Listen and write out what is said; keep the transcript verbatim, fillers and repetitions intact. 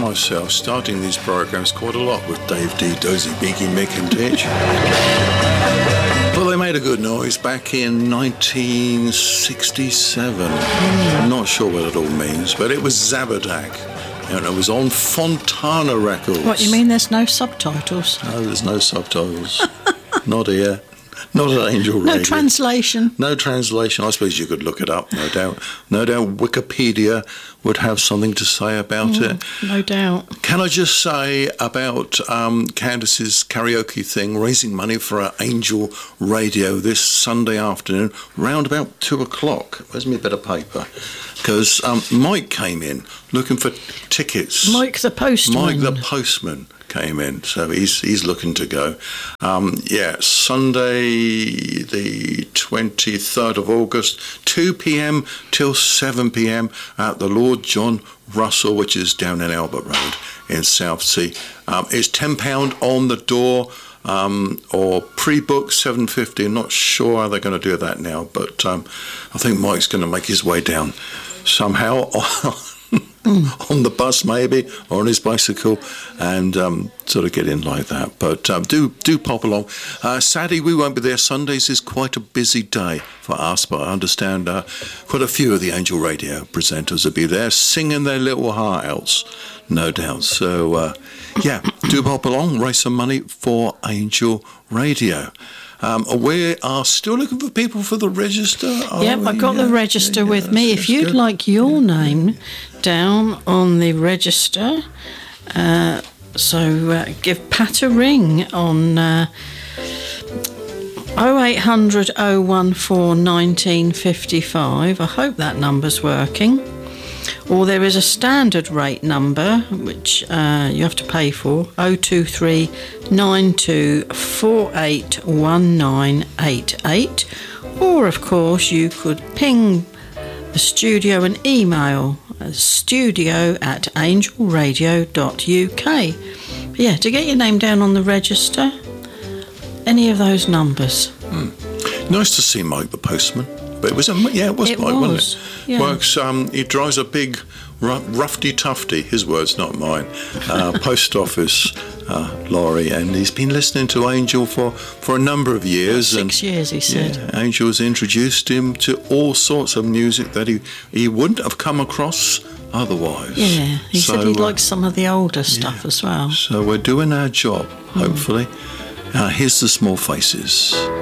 myself starting these programs quite a lot with Dave D, Dozy, Beaky, Mick and Titch. Well, they made a good noise back in nineteen sixty-seven. Mm. I'm not sure what it all means, but it was Zabadak. And it was on Fontana Records. What, you mean there's no subtitles? No, there's no subtitles. Not here. Not at Angel Radio. No translation. No translation. I suppose you could look it up, no doubt. No doubt Wikipedia would have something to say about mm, it. No doubt. Can I just say about um, Candice's karaoke thing, raising money for our Angel Radio this Sunday afternoon, round about two o'clock. Where's my bit of paper? Because um, Mike came in looking for tickets. Mike the postman. Mike the postman came in, so he's he's looking to go. Um, yeah, Sunday the twenty-third of August, two p.m. till seven p.m. at the Lord John Russell, which is down in Albert Road in Southsea. Um, it's ten pounds on the door. Um, or pre-book seven fifty. I'm not sure how they're going to do that now, but um, I think Mike's going to make his way down somehow mm. on the bus maybe, or on his bicycle, and um, sort of get in like that. But um, do do pop along. Uh, sadly, we won't be there. Sundays is quite a busy day for us, but I understand uh, quite a few of the Angel Radio presenters will be there singing their little heart outs, no doubt. So, uh, yeah, do pop along, raise some money for Angel Radio. Um, we are still looking for people for the register. Yep, I've got yeah, the register yeah, with yeah, me. If you'd good. like your name down on the register, uh, so uh, give Pat a ring on uh, oh eight hundred oh one four nineteen fifty-five. I hope that number's working. Or there is a standard rate number which uh, you have to pay for, oh two three nine two four eight one nine eight eight. Or, of course, you could ping the studio an email, uh, studio at angel radio dot u k. But yeah, to get your name down on the register, any of those numbers. Mm. Nice to see Mike the postman. But it was a, yeah, it was it Mike, was. wasn't it? Yeah. Works. Um, he drives a big rough, roughy tufty. His words, not mine. Uh, post office uh, lorry, and he's been listening to Angel for, for a number of years. Six and, years, he said. Yeah, Angel's introduced him to all sorts of music that he he wouldn't have come across otherwise. Yeah, he so, said he uh, likes some of the older stuff yeah. as well. So we're doing our job, hopefully. Mm. Uh, here's the Small Faces.